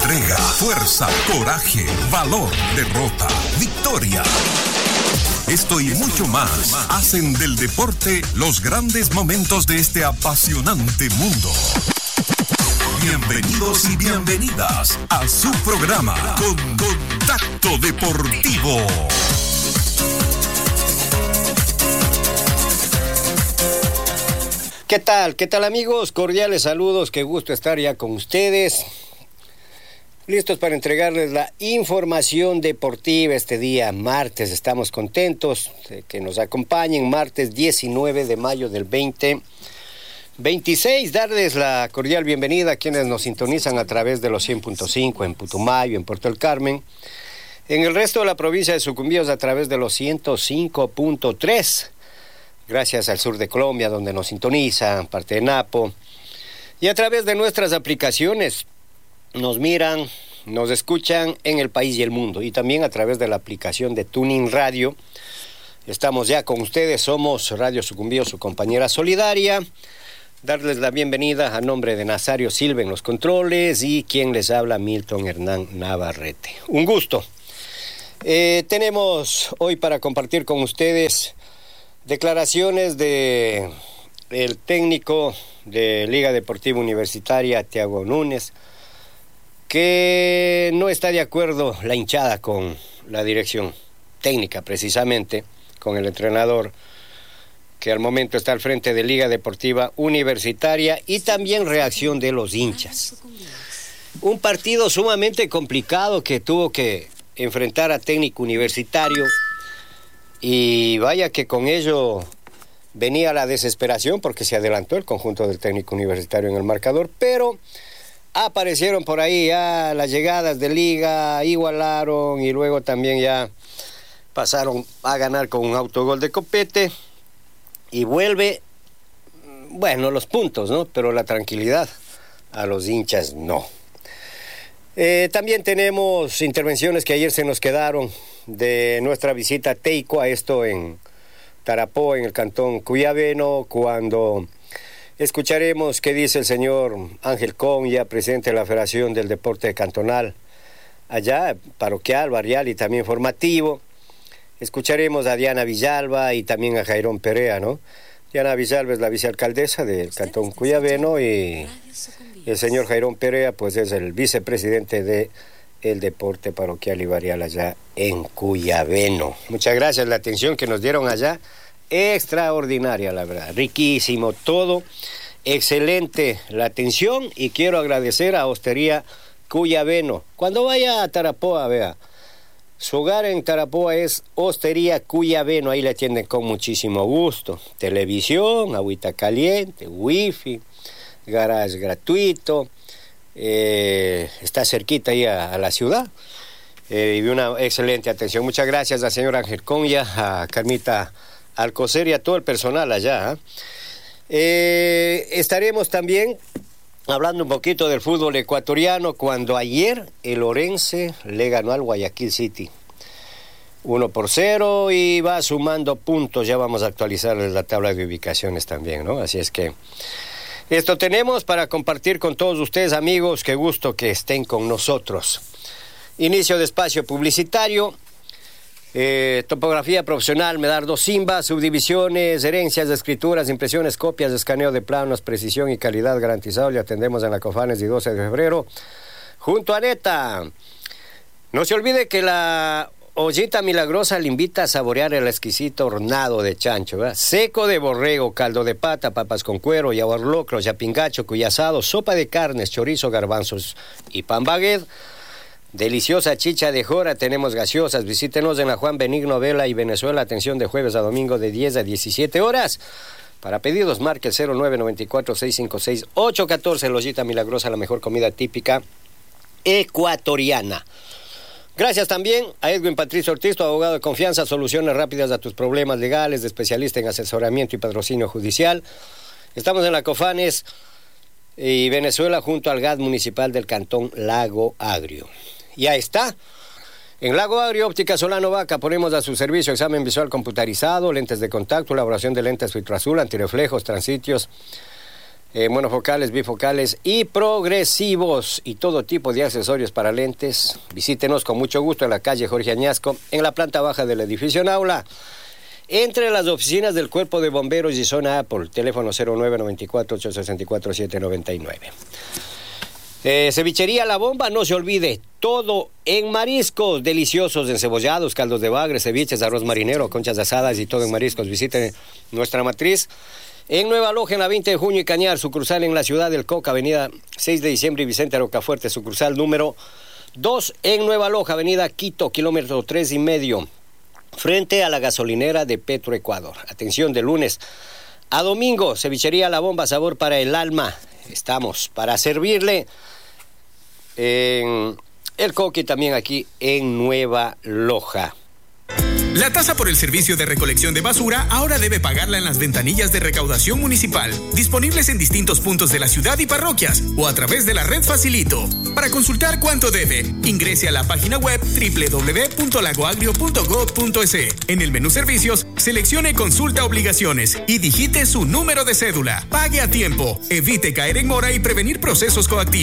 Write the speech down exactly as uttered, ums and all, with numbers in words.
entrega, fuerza, coraje, valor, derrota, victoria. Esto y mucho más hacen del deporte los grandes momentos de este apasionante mundo. Bienvenidos y bienvenidas a su programa Con Contacto Deportivo. ¿Qué tal? ¿Qué tal, amigos? Cordiales saludos, qué gusto estar ya con ustedes. Listos para entregarles la información deportiva este día, martes. Estamos contentos de que nos acompañen, martes diecinueve de mayo del veinte veintiséis. Darles la cordial bienvenida a quienes nos sintonizan a través de los cien punto cinco en Putumayo, en Puerto del Carmen. En el resto de la provincia de Sucumbíos a través de los ciento cinco punto tres. Gracias al sur de Colombia, donde nos sintonizan, parte de Napo. Y a través de nuestras aplicaciones nos miran, nos escuchan en el país y el mundo. Y también a través de la aplicación de Tuning Radio. Estamos ya con ustedes, somos Radio Sucumbíos, su compañera solidaria. Darles la bienvenida a nombre de Nazario Silva en los controles y quien les habla, Milton Hernán Navarrete. Un gusto. Eh, tenemos hoy para compartir con ustedes declaraciones de el técnico de Liga Deportiva Universitaria, Thiago Núñez, que no está de acuerdo la hinchada con la dirección técnica, precisamente, con el entrenador que al momento está al frente de Liga Deportiva Universitaria, y también reacción de los hinchas. Un partido sumamente complicado que tuvo que enfrentar a Técnico Universitario, y vaya que con ello venía la desesperación porque se adelantó el conjunto del Técnico Universitario en el marcador, pero aparecieron por ahí ya las llegadas de Liga, igualaron y luego también ya pasaron a ganar con un autogol de Copete y vuelve, bueno, los puntos, ¿no? Pero la tranquilidad a los hinchas no. Eh, también tenemos intervenciones que ayer se nos quedaron de nuestra visita a Teico, a esto en Tarapoto, en el cantón Cuyabeno, cuando escucharemos qué dice el señor Ángel Con, ya presidente de la Federación del Deporte Cantonal, allá, parroquial, barrial y también formativo. Escucharemos a Diana Villalba y también a Jairón Perea, ¿no? Diana Villalba es la vicealcaldesa del cantón Cuyabeno y el señor Jairón Perea pues es el vicepresidente de el deporte parroquial y barrial allá en Cuyabeno. Muchas gracias, la atención que nos dieron allá, extraordinaria, la verdad, riquísimo todo, excelente la atención, y quiero agradecer a Hostería Cuyabeno. Cuando vaya a Tarapoto, vea, su hogar en Tarapoto es Hostería Cuyabeno, ahí le atienden con muchísimo gusto. Televisión, agüita caliente, wifi, garage gratuito, eh, está cerquita ahí a, a la ciudad, eh, y una excelente atención. Muchas gracias al señor Ángel Conya, a Carmita Alcocer y a todo el personal allá. ¿eh? Eh, estaremos también hablando un poquito del fútbol ecuatoriano, cuando ayer el Orense le ganó al Guayaquil City uno por cero y va sumando puntos. Ya vamos a actualizar la tabla de ubicaciones también, ¿no? Así es que esto tenemos para compartir con todos ustedes, amigos. Qué gusto que estén con nosotros. Inicio de espacio publicitario. Eh, topografía profesional, Medardo Simba, subdivisiones, herencias, escrituras, impresiones, copias, escaneo de planos, precisión y calidad garantizado. Le atendemos en la Cofanes de doce de febrero, junto a Neta. No se olvide que la Ollita Milagrosa le invita a saborear el exquisito hornado de chancho, ¿verdad? Seco de borrego, caldo de pata, papas con cuero, yaguarlocro, yapingacho, cuy asado, sopa de carnes, chorizo, garbanzos y pan baguette. Deliciosa chicha de jora, tenemos gaseosas. Visítenos en la Juan Benigno Vela y Venezuela. Atención de jueves a domingo de diez a diecisiete horas. Para pedidos marque el cero nueve nueve cuatro seis cinco seis ocho uno cuatro. Lollita Milagrosa, la mejor comida típica ecuatoriana. Gracias también a Edwin Patricio Ortiz, tu abogado de confianza, soluciones rápidas a tus problemas legales, de especialista en asesoramiento y patrocinio judicial. Estamos en la Cofanes y Venezuela, junto al G A D municipal del cantón Lago Agrio. Ya está. En Lago Agrio, Óptica Solano Vaca, ponemos a su servicio examen visual computarizado, lentes de contacto, elaboración de lentes filtro azul, antirreflejos, transitios, eh, monofocales, bifocales y progresivos y todo tipo de accesorios para lentes. Visítenos con mucho gusto en la calle Jorge Añasco, en la planta baja del edificio Naula, entre las oficinas del Cuerpo de Bomberos y Zona Apple. Teléfono cero nueve nueve cuatro, ocho seis cuatro, siete nueve nueve. Eh, cevichería La Bomba, no se olvide, todo en mariscos, deliciosos, encebollados, caldos de bagre, ceviches, arroz marinero, conchas asadas y todo en mariscos. Visiten nuestra matriz en Nueva Loja, en la veinte de junio y Cañar, sucursal en la ciudad del Coca, avenida seis de diciembre y Vicente Rocafuerte, sucursal número dos en Nueva Loja, avenida Quito, kilómetro tres y medio, frente a la gasolinera de Petroecuador. Atención, de lunes a domingo, cevichería La Bomba, sabor para el alma. Estamos para servirle en el Coque, también aquí en Nueva Loja. La tasa por el servicio de recolección de basura ahora debe pagarla en las ventanillas de recaudación municipal, disponibles en distintos puntos de la ciudad y parroquias, o a través de la red Facilito. Para consultar cuánto debe, ingrese a la página web doble u doble u doble u punto lagoagrio punto gob punto es. En el menú Servicios, seleccione Consulta Obligaciones y digite su número de cédula. Pague a tiempo, evite caer en mora y prevenir procesos coactivos.